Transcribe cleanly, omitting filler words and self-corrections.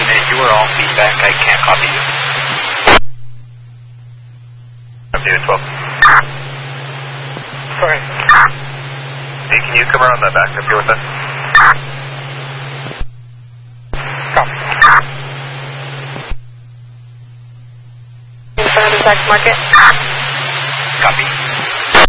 Submit, you are all feedback. I can't copy you. Updated 12. Sorry. Hey, can you come around that back up here with us? Copy. In front of the tax market. Copy.